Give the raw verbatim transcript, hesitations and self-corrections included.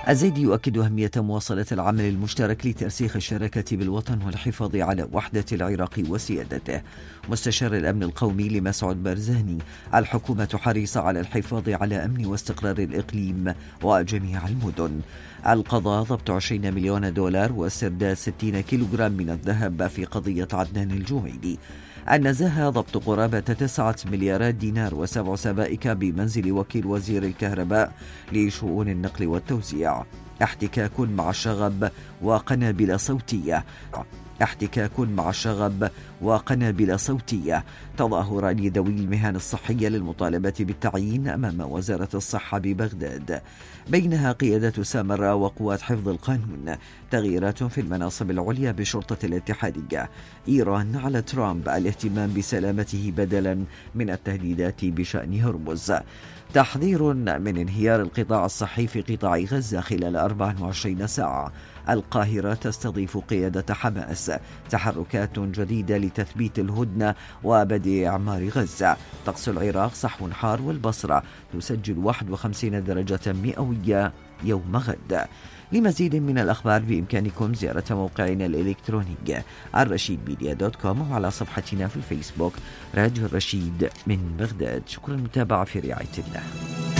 الزيدي يؤكد أهمية مواصلة العمل المشترك لترسيخ الشراكة بالوطن والحفاظ على وحدة العراق وسيادته. مستشار الأمن القومي لمسعود بارزاني: الحكومة حريصة على الحفاظ على أمن واستقرار الإقليم وجميع المدن. القضاء: ضبط عشرين مليون دولار واسترداد ستين كيلوغرام من الذهب في قضية عدنان الجويني. النزاهة: ضبط قرابة تسعة مليارات دينار وسبع سبائك بمنزل وكيل وزير الكهرباء لشؤون النقل والتوزيع. احتكاك مع الشغب وقنابل صوتية احتكاك مع الشغب وقنابل صوتية. تظاهران ذوي المهن الصحية للمطالبة بالتعيين أمام وزارة الصحة ببغداد. بينها قيادة سامراء وقوات حفظ القانون. تغييرات في المناصب العليا بالشرطة الاتحادية. إيران على ترامب الاهتمام بسلامته بدلا من التهديدات بشأن هرمز. تحذير من انهيار القطاع الصحي في قطاع غزة خلال أربع وعشرين ساعة. القاهرة تستضيف قيادة حماس. تحركات جديدة لتثبيت الهدنة وبدء إعمار غزة. طقس العراق: صحو حار والبصرة تسجل واحد وخمسين درجة مئوية يوم غد. لمزيد من الأخبار بإمكانكم زيارة موقعنا الإلكتروني الرشيد ميديا دوت كوم وعلى صفحتنا في الفيسبوك راديو الرشيد من بغداد. شكرا للمتابعة، في رعاية الله.